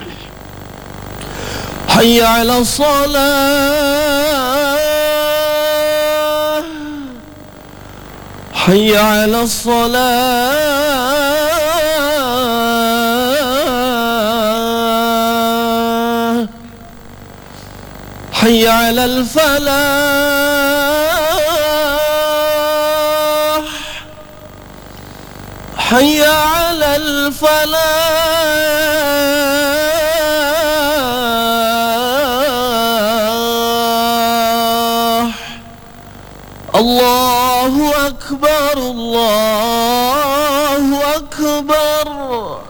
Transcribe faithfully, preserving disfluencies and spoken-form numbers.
حي على الصلاة حي على الصلاة حي على الفلاح حي على الفلاح. الله أكبر الله أكبر.